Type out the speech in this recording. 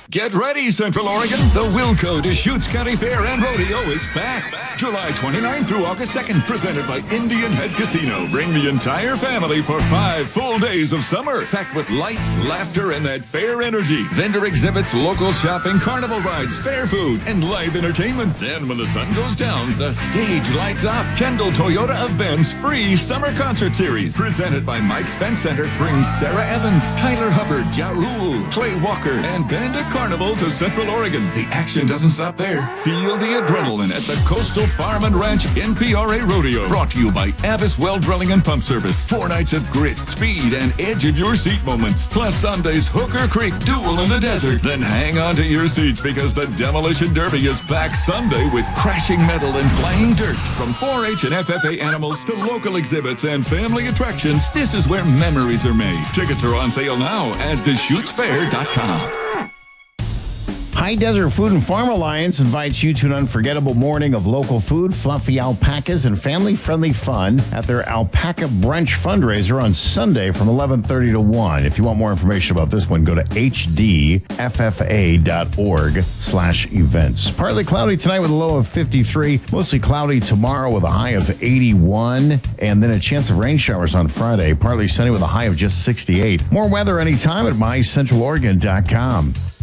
Get ready, Central Oregon. The Wilco Deschutes County Fair and Rodeo is back. July 29th through August 2nd, presented by Indian Head Casino. Bring the entire family for 5 full days of summer, packed with lights, laughter, and that fair energy. Vendor exhibits, local shopping, carnival rides, fair food, and live entertainment. And when the sun goes down, the stage lights up. Kendall Toyota of Ben's free summer concert series, presented by Mike's Fence Center, brings Sarah Evans, Tyler Hubbard, Ja Rule, Clay Walker, and Bandit Carnival to Central Oregon. The action doesn't stop there. Feel the adrenaline at the Coastal Farm and Ranch NPRA Rodeo. Brought to you by Abbas Well Drilling and Pump Service. 4 nights of grit, speed, and edge of your seat moments. Plus Sunday's Hooker Creek Duel in the Desert. Then hang on to your seats because the Demolition Derby is back Sunday with crashing metal and flying dirt. From 4-H and FFA animals to local exhibits and family attractions, this is where memories are made. Tickets are on sale now at DeschutesFair.com. High Desert Food and Farm Alliance invites you to an unforgettable morning of local food, fluffy alpacas, and family-friendly fun at their Alpaca Brunch fundraiser on Sunday from 11:30 to 1. If you want more information about this one, go to hdffa.org/events. Partly cloudy tonight with a low of 53. Mostly cloudy tomorrow with a high of 81. And then a chance of rain showers on Friday. Partly sunny with a high of just 68. More weather anytime at mycentraloregon.com.